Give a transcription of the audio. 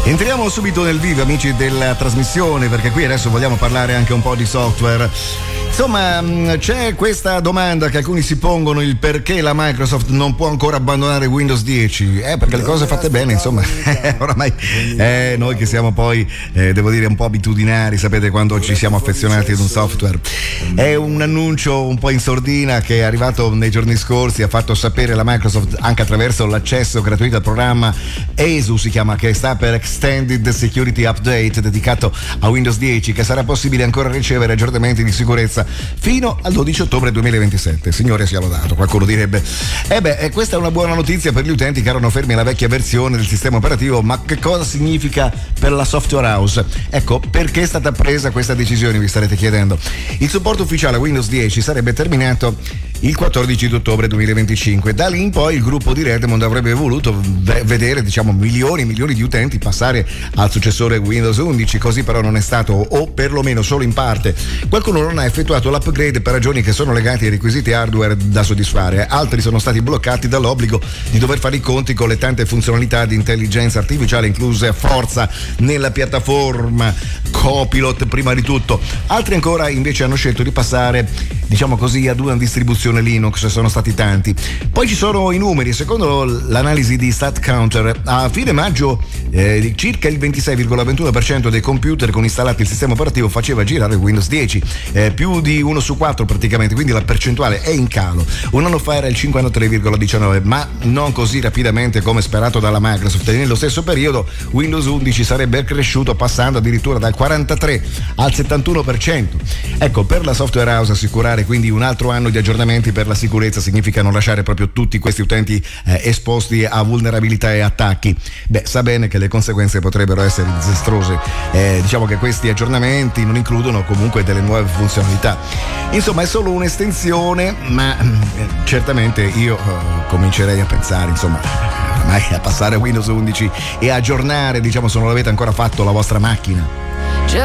Entriamo subito nel vivo, amici della trasmissione, perché qui adesso vogliamo parlare anche un po' di software. Insomma, c'è questa domanda che alcuni si pongono: il perché la Microsoft non può ancora abbandonare Windows 10? Perché le cose fatte bene, insomma, oramai noi che siamo poi, devo dire, un po' abitudinari, sapete, quando ci siamo affezionati ad un software. È un annuncio un po' in sordina che è arrivato nei giorni scorsi, ha fatto sapere la Microsoft anche attraverso l'accesso gratuito al programma ESU, si chiama, che sta per Extended Security Update, dedicato a Windows 10, che sarà possibile ancora ricevere aggiornamenti di sicurezza fino al 12 ottobre 2027. Signore sia lodato, qualcuno direbbe. Questa è una buona notizia per gli utenti che erano fermi alla vecchia versione del sistema operativo, ma che cosa significa per la software house? Ecco, perché è stata presa questa decisione, vi starete chiedendo. Il supporto ufficiale a Windows 10 sarebbe terminato il 14 ottobre 2025. Da lì in poi il gruppo di Redmond avrebbe voluto vedere, diciamo, milioni e milioni di utenti passare al successore Windows 11, così però non è stato, o perlomeno solo in parte. Qualcuno non ha effettuato l'upgrade per ragioni che sono legate ai requisiti hardware da soddisfare, altri sono stati bloccati dall'obbligo di dover fare i conti con le tante funzionalità di intelligenza artificiale incluse a forza nella piattaforma, Copilot prima di tutto. Altri ancora invece hanno scelto di passare, diciamo così, ad una distribuzione Linux, sono stati tanti. Poi ci sono i numeri. Secondo l'analisi di StatCounter, a fine maggio circa il 26,21% dei computer con installati il sistema operativo faceva girare Windows 10, più di 1 su 4 praticamente, quindi la percentuale è in calo. Un anno fa era il 53,19%, ma non così rapidamente come sperato dalla Microsoft, e nello stesso periodo Windows 11 sarebbe cresciuto passando addirittura dal 43 al 71%. Ecco, per la software house assicurare quindi un altro anno di aggiornamenti per la sicurezza significa non lasciare proprio tutti questi utenti esposti a vulnerabilità e attacchi. Sa bene che le conseguenze potrebbero essere disastrose. Diciamo che questi aggiornamenti non includono comunque delle nuove funzionalità. Insomma, è solo un'estensione, ma certamente io comincerei a pensare, insomma, ormai a passare a Windows 11 e aggiornare, diciamo, se non l'avete ancora fatto, la vostra macchina.